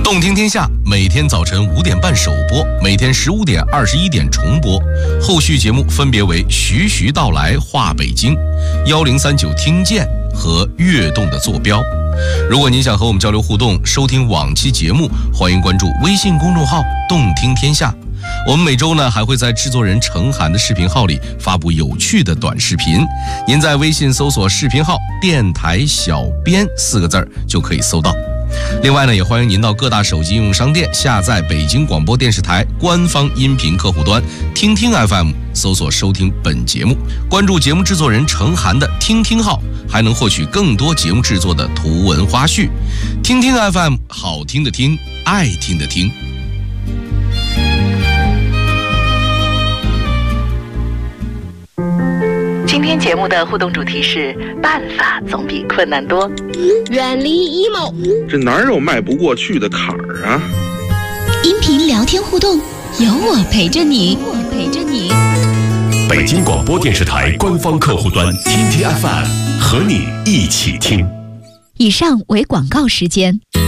动听天下每天早晨5点半首播，每天15点、21点重播。后续节目分别为徐徐道来话北京、1039听见和悦动的坐标。如果您想和我们交流互动，收听往期节目，欢迎关注微信公众号动听天下。我们每周呢还会在制作人程涵的视频号里发布有趣的短视频，您在微信搜索视频号电台小编4个字就可以搜到。另外呢，也欢迎您到各大手机应用商店下载北京广播电视台官方音频客户端听听 FM， 搜索收听本节目，关注节目制作人程涵的听听号，还能获取更多节目制作的图文花絮。听听 FM， 好听的听，爱听的听。 今天节目的互动主题是办法总比困难多， 远离 emo， 这哪有迈不过去的坎儿啊？ 音频聊天互动，有我陪着你。 北京广播电视台官方客户端听听 FM， 和你一起听。 以上为广告时间。